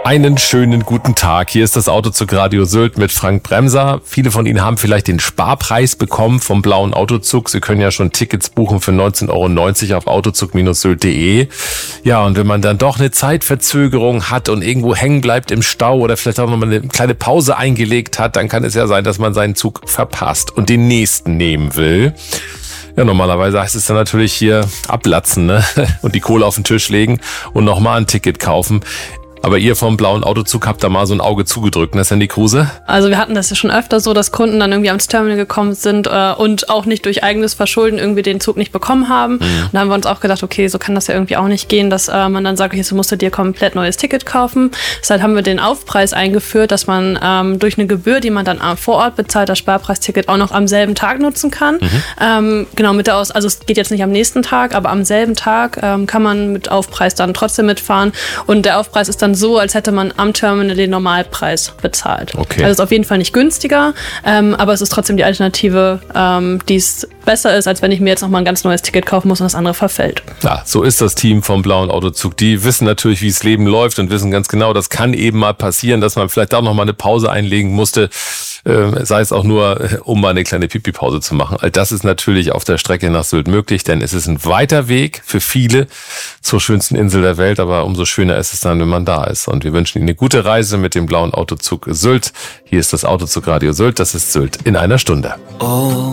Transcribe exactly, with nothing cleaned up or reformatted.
Einen schönen guten Tag. Hier ist das Autozug Radio Sylt mit Frank Bremser. Viele von Ihnen haben vielleicht den Sparpreis bekommen vom blauen Autozug. Sie können ja schon Tickets buchen für neunzehn Euro neunzig auf autozug Bindestrich sylt punkt de. Ja, und wenn man dann doch eine Zeitverzögerung hat und irgendwo hängen bleibt im Stau oder vielleicht auch noch mal eine kleine Pause eingelegt hat, dann kann es ja sein, dass man seinen Zug verpasst und den nächsten nehmen will. Ja, normalerweise heißt es dann natürlich hier ablatzen, ne? Und die Kohle auf den Tisch legen und nochmal ein Ticket kaufen. Aber ihr vom blauen Autozug habt da mal so ein Auge zugedrückt, ne, Sandy Kruse? Also wir hatten das ja schon öfter so, dass Kunden dann irgendwie ans Terminal gekommen sind äh, und auch nicht durch eigenes Verschulden irgendwie den Zug nicht bekommen haben. Mhm. Und da haben wir uns auch gedacht, okay, so kann das ja irgendwie auch nicht gehen, dass äh, man dann sagt, okay, jetzt musst du dir komplett neues Ticket kaufen. Deshalb haben wir den Aufpreis eingeführt, dass man ähm, durch eine Gebühr, die man dann äh, vor Ort bezahlt, das Sparpreisticket auch noch am selben Tag nutzen kann. Mhm. Ähm, genau, mit der Aus, also es geht jetzt nicht am nächsten Tag, aber am selben Tag ähm, kann man mit Aufpreis dann trotzdem mitfahren. Und der Aufpreis ist dann so, als hätte man am Terminal den Normalpreis bezahlt. Okay. Also es ist auf jeden Fall nicht günstiger, ähm, aber es ist trotzdem die Alternative, ähm, die es besser ist, als wenn ich mir jetzt nochmal ein ganz neues Ticket kaufen muss und das andere verfällt. Ja, so ist das Team vom blauen Autozug. Die wissen natürlich, wie das Leben läuft und wissen ganz genau, das kann eben mal passieren, dass man vielleicht auch nochmal eine Pause einlegen musste, äh, sei es auch nur, um mal eine kleine Pipi-Pause zu machen. All das ist natürlich auf der Strecke nach Sylt möglich, denn es ist ein weiter Weg für viele zur schönsten Insel der Welt, aber umso schöner ist es dann, wenn man da ist. Und wir wünschen Ihnen eine gute Reise mit dem blauen Autozug Sylt. Hier ist das Autozug Radio Sylt, das ist Sylt in einer Stunde. Oh.